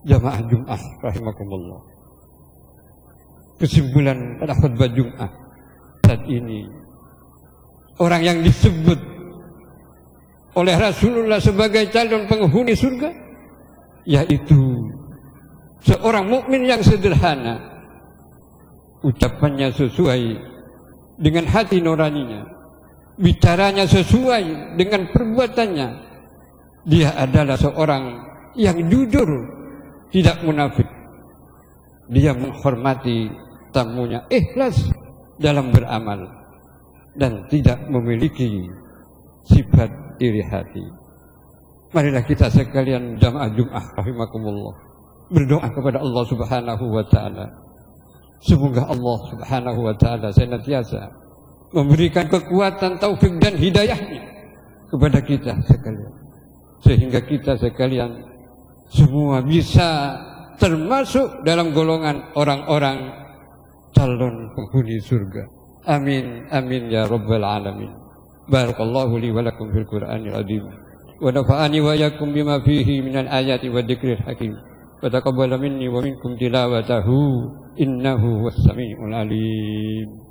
Jamaah Jum'ah rahimakumullah. Kesimpulan pada khutbah Jum'ah saat ini, orang yang disebut oleh Rasulullah sebagai calon penghuni surga, yaitu seorang mukmin yang sederhana, ucapannya sesuai dengan hati nuraninya, bicaranya sesuai dengan perbuatannya. Dia adalah seorang yang jujur, tidak munafik. Dia menghormati tamunya, ikhlas dalam beramal, dan tidak memiliki sifat iri hati. Marilah kita sekalian jamaah Jum'ah rahimakumullah berdoa kepada Allah Subhanahu wa taala. Semoga Allah Subhanahu wa taala senantiasa memberikan kekuatan, taufik dan hidayahnya kepada kita sekalian, sehingga kita sekalian semua bisa termasuk dalam golongan orang-orang calon penghuni surga. Amin amin ya rabbal alamin. Barakallahu li wa lakum fil Qur'anil azim wa nafa'ani wa iyyakum bima fihi minal ayati wa dzikril hakim wa taqabbala minni wa minkum tilawatahu innahu was samiul alim.